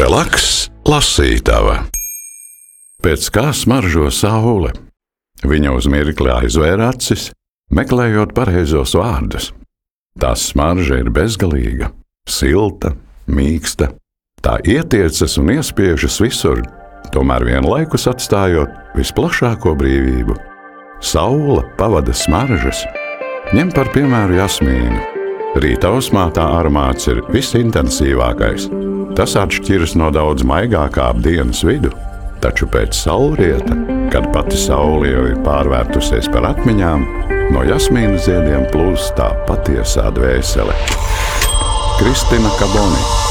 Relaks, lasītava. Pēc kā smaržo saule? Viņa uz mirkli aizvēra acis, meklējot pareizos vārdus. Tās smarža ir bezgalīga, silta, mīksta. Tā ietiecas un iespiežas visur, tomēr vienlaikus atstājot visplašāko brīvību. Saule pavada smaržas. Ņem par piemēru jasmīnu. Rītausmā tā aromāts ir visintensīvākais. Tas atšķiras no daudz maigākā ap dienas vidu, taču pēc saulrieta, kad pati saule jau ir pārvērtusies par atmiņām, no jasmīna ziediem plūst tā patiesā dvēsele. Kristina Kaboni.